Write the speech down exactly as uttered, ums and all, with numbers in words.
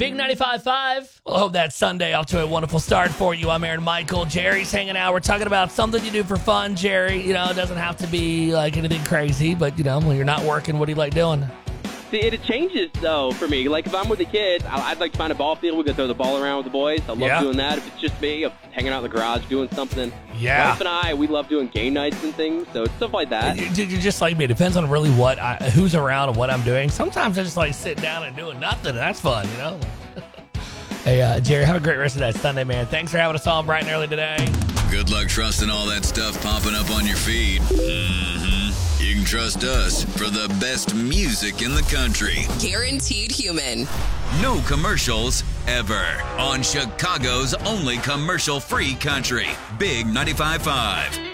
Big ninety-five point five. Well, I hope that Sunday off to a wonderful start for you. I'm Aaron Michael. Jerry's hanging out. We're talking about something you do for fun, Jerry. You know, it doesn't have to be like anything crazy, but, you know, when you're not working, what do you like doing? See, it changes, though, for me. Like, if I'm with the kids, I'd like to find a ball field. We could throw the ball around with the boys. I love Yeah. doing that. If it's just me, I'm hanging out in the garage doing something. Yeah. Wife and I, we love doing game nights and things, so it's stuff like that. You- You're just like me. It depends on really what I, who's around and what I'm doing. Sometimes I just like sitting down and doing nothing, and that's fun, you know? Hey, uh, Jerry, have a great rest of that Sunday, man. Thanks for having us on bright and early today. Good luck trusting all that stuff popping up on your feed. Mm-hmm. You can trust us for the best music in the country. Guaranteed human. No commercials ever on Chicago's only commercial-free country. Big ninety-five point five.